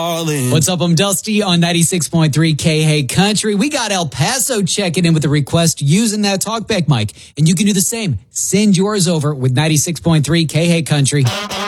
What's up? I'm Dusty on 96.3 K-Hey Country. We got El Paso checking in with a request using that talkback mic, and you can do the same. Send yours over with 96.3 K-Hey Country.